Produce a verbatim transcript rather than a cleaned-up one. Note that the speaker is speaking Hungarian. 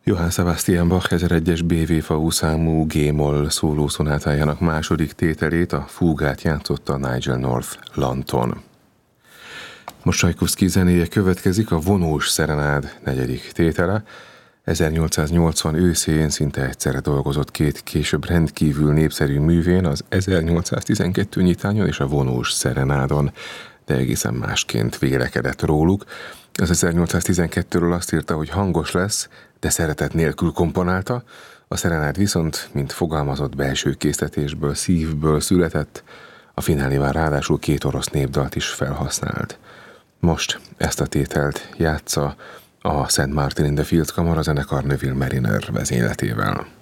Johann Sebastian Bach ezeregyes bé vé fá u számú G-moll szólószonátájának második tételét, a fúgát játszotta Nigel North Lanton. Most Csajkovszky zenéje következik, a Vonós szerenád negyedik tétele. ezernyolcszáznyolcvan őszén szinte egyszerre dolgozott két később rendkívül népszerű művén, az ezernyolcszáztizenkettő nyitányon és a Vonós szerenádon, de egészen másként vélekedett róluk. Az ezernyolcszáztizenkettőről azt írta, hogy hangos lesz, de szeretet nélkül komponálta, a szerenád viszont, mint fogalmazott belső késztetésből, szívből született, a fináléval ráadásul két orosz népdalt is felhasznált. Most ezt a tételt játsza a Saint Martin in the Fields kamarazenekar Neville Marriner vezényletével.